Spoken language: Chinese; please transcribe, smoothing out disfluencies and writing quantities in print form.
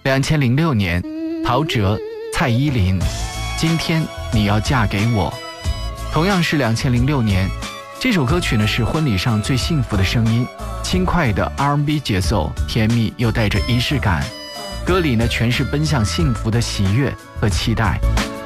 2006年，陶喆、蔡依林，今天你要嫁给我。同样是2006年，这首歌曲呢是婚礼上最幸福的声音，轻快的 R&B 节奏，甜蜜又带着仪式感。歌里呢全是奔向幸福的喜悦和期待。